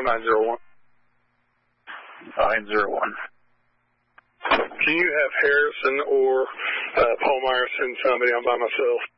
901. 901. Can you have Harrison or Paul Meyer send somebody? I'm by myself.